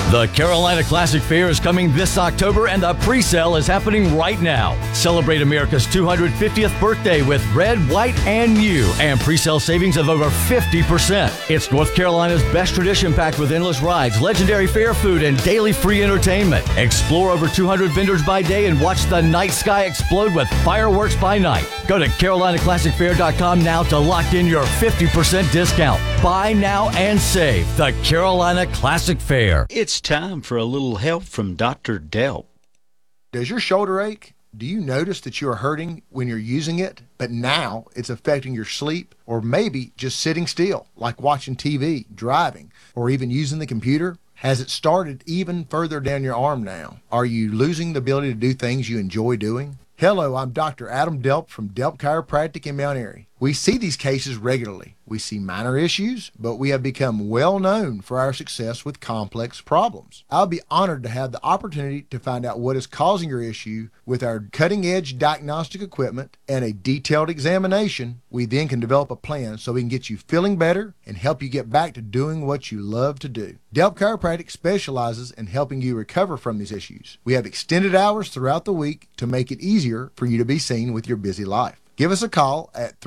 The Carolina Classic Fair is coming this October, and the pre-sale is happening right now. Celebrate America's 250th birthday with red, white, and new, and pre-sale savings of over 50%. It's North Carolina's best tradition, packed with endless rides, legendary fair food, and daily free entertainment. Explore over 200 vendors by day and watch the night sky explode with fireworks by night. Go to CarolinaClassicFair.com now to lock in your 50% discount. Buy now and save. The Carolina Classic Fair. It's time for a little help from Dr. Delp. Does your shoulder ache? Do you notice that you are hurting when you're using it, but now it's affecting your sleep, or maybe just sitting still, like watching TV, driving, or even using the computer? Has it started even further down your arm now? Are you losing the ability to do things you enjoy doing? Hello, I'm Dr. Adam Delp from Delp Chiropractic in Mount Airy. We see these cases regularly. We see minor issues, but we have become well known for our success with complex problems. I'll be honored to have the opportunity to find out what is causing your issue with our cutting-edge diagnostic equipment and a detailed examination. We then can develop a plan so we can get you feeling better and help you get back to doing what you love to do. Delp Chiropractic specializes in helping you recover from these issues. We have extended hours throughout the week to make it easier for you to be seen with your busy life. Give us a call at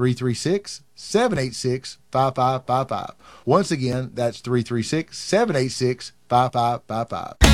336-786-5555. Once again, that's 336-786-5555.